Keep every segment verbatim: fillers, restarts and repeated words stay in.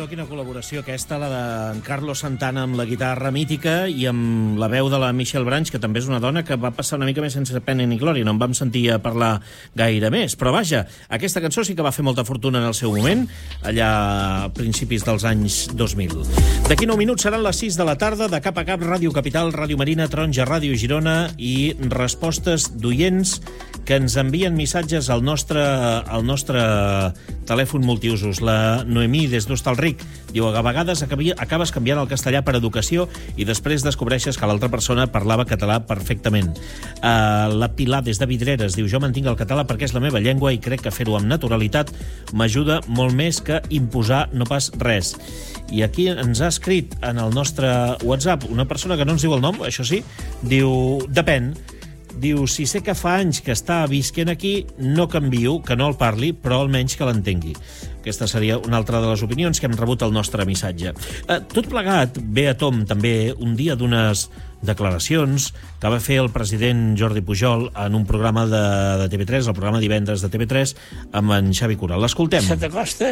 Déu-n'hi-do, quina col·laboració aquesta, la d'en Carlos Santana amb la guitarra mítica i amb la veu de la Michelle Branch, que també és una dona que va passar una mica més sense pena ni glòria, no en vam sentir a parlar gaire més. Però vaja, aquesta cançó sí que va fer molta fortuna en el seu moment, allà a principis dels anys dos mil. D'aquí nou minuts seran les sis de la tarda, de cap a cap, Ràdio Capital, Ràdio Marina, Taronja, Ràdio Girona i respostes d'oients que ens envien missatges al nostre, al nostre telèfon multiusos. La Noemí, des d'Hostalric, diu: a vegades acabes canviant el castellà per educació i després descobreixes que l'altra persona parlava català perfectament. Uh, la Pilar, des de Vidreres, diu: jo mantinc el català perquè és la meva llengua i crec que fer-ho amb naturalitat m'ajuda molt més que imposar no pas res. I aquí ens ha escrit en el nostre WhatsApp una persona que no ens diu el nom, això sí, diu: depèn. Diu, si sé que fa anys que està visquent aquí, no canvio, que no el parli, però almenys que l'entengui. Aquesta seria una altra de les opinions que hem rebut al nostre missatge. Eh, tot plegat ve a tom també un dia d'unes declaracions que va fer el president Jordi Pujol en un programa de, de T V tres, el programa Divendres de T V tres, amb en Xavi Cural. L'escoltem. Se t'acosta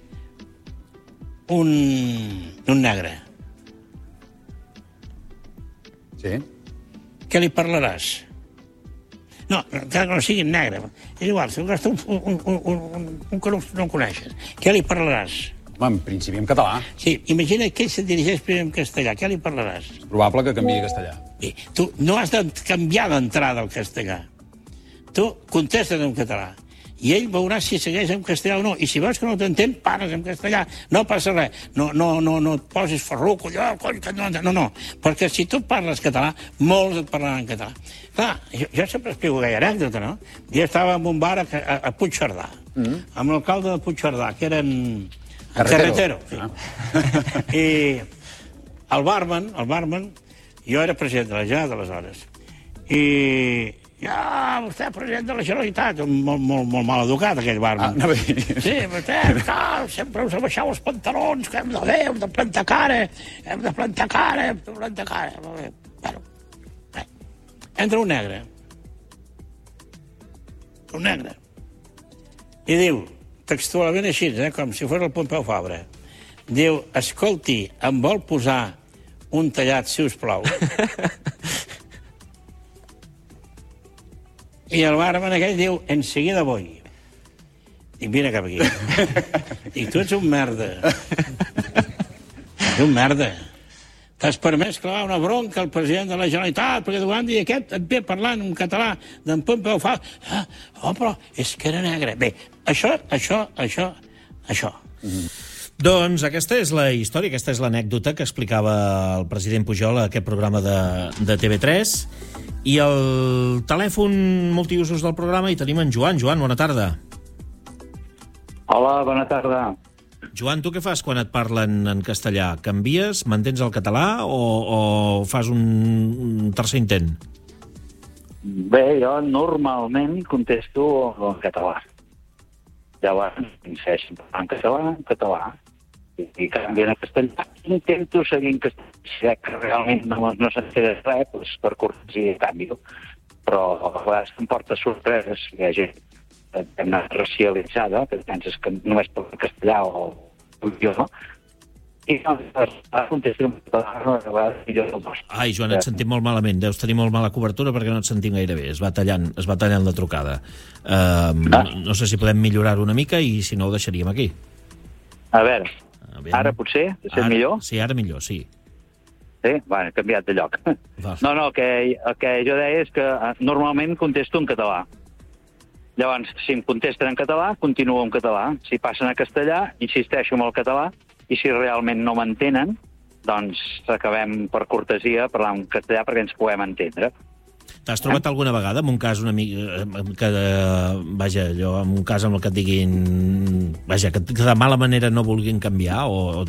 un, un negre. Sí. Què li parlaràs? No, que no sigui negre. És igual, si costa un, un, un, un, un que no, no coneixes. Què li parlaràs? Home, en principi en català. Sí, imagina que ell se't dirigeix primer en castellà. Què li parlaràs? És probable que canviï castellà. Bé, tu no has de canviar d'entrada el castellà. Tu contestes en català. I ell veurà si segueix en castellà o no. I si veus que no t'entén, pares en castellà. No passa res. No, no, no, no et posis ferruco, allò, cony, que no, no, no. Perquè si tu parles català, molts et parlaran en català. Clar, jo, jo sempre explico aquella anècdota, no? Jo estava en un bar a, a, a Puigcerdà, mm. amb l'alcalde de Puigcerdà, que era en... Carretero. Carretero, sí. Ah. I el barman, el barman, jo era president de la Generalitat aleshores. I... Ja, vostè, president de la Generalitat, molt, molt, molt mal educat, aquell barman. Ah, no sí, vostè, clar, sempre us abaixeu els pantalons, que hem de fer, hem de plantar cara, hem de plantar cara, hem de plantar cara. Bueno, bé. Entra un negre. Un negre. I diu, textualment així, eh, com si fos el Pompeu Fabra, diu, escolti, em vol posar un tallat, si us plau? I el barman aquell diu, enseguida voy. Dic, vine cap aquí. Dic, tu ets un merda. Ets un merda. T'has permès clavar una bronca al president de la Generalitat, perquè davant i aquest et ve parlant en català d'en Pompeu Fabra. Ah, oh, però és que era negre. Bé, això, això, això, això. Mm. Doncs aquesta és la història, aquesta és l'anècdota que explicava el president Pujol a aquest programa de, de T V tres. I el telèfon multiusos del programa hi tenim en Joan. Joan, bona tarda. Hola, bona tarda. Joan, tu què fas quan et parlen en castellà? Canvies, mantens el català o, o fas un, un tercer intent? Bé, jo normalment contesto en català. Llavors, insisteixo en català, en català, i, i canvien a castellà. Intento seguir en castellà, que realment no, no s'entén res, doncs per cortesia i canvio. Però a vegades em porta sorpreses, hi ha gent que hem anat racialitzada, que penses que només parla castellà o jo, no? I no, contesto en català, a vegades millor del dos. Ai, Joan, et sentim molt malament. Deus tenir molt mala cobertura perquè no et sentim gaire bé. Es va tallant, es va tallant la trucada. Uh, ah. No sé si podem millorar-ho una mica i si no ho deixaríem aquí. A veure, ara potser? És ara, millor? Sí, ara millor, sí. Sí? Bueno, he canviat de lloc. Val. No, no, el que, el que jo deia és que normalment contesto en català. Llavors, si em contesten en català, continuo en català. Si passen a castellà, insisteixo en el català, i si realment no m'entenen, doncs acabem per cortesia parlar en castellà perquè ens puguem entendre. T'has trobat alguna vegada en un cas una mica... Que, vaja, allò, en un cas en el que et diguin... Vaja, que de mala manera no vulguin canviar o...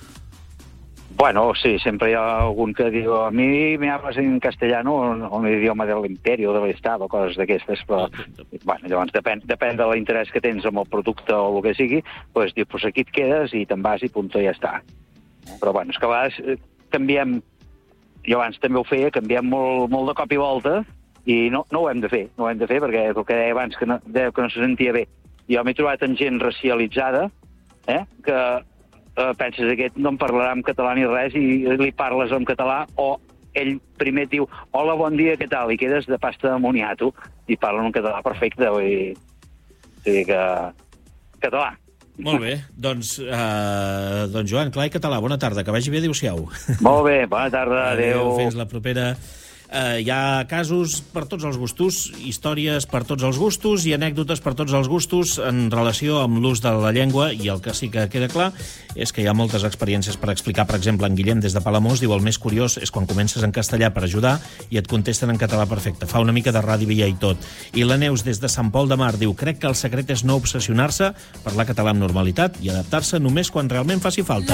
Bueno, sí, sempre hi ha algun que diu a mi me hablas en castellano o en l'idioma de l'imperi o de l'estat o coses d'aquestes, però bueno, llavors depèn, depèn de l'interès que tens amb el producte o el que sigui, doncs dius, pues aquí et quedes i te'n vas i punt, i ja està. Però bueno, és que a vegades canviem, jo abans també ho feia, canviem molt, molt de cop i volta i no, no ho hem de fer, no ho hem de fer perquè el que deia abans que no, deia que no se sentia bé. Jo m'he trobat amb gent racialitzada, eh, que eh, penses, aquest no em parlarà en català ni res, i li parles en català, o ell primer et diu, hola, bon dia, què tal? I quedes de pasta de moniato i parlen en català perfecte, vull dir, o sigui que... català. Molt bé, doncs, eh, doncs Joan, clar i català, bona tarda, que vagi bé, adéu-siau. Molt bé, bona tarda, adéu. Adéu, fins la propera. Eh, hi ha casos per tots els gustos, històries per tots els gustos i anècdotes per tots els gustos en relació amb l'ús de la llengua, i el que sí que queda clar és que hi ha moltes experiències per explicar. Per exemple, en Guillem, des de Palamós, diu: el més curiós és quan comences en castellà per ajudar i et contesten en català perfecte. Fa una mica de ràdio via i tot. I la Neus, des de Sant Pol de Mar, diu: crec que el secret és no obsessionar-se, parlar català amb normalitat i adaptar-se només quan realment faci falta.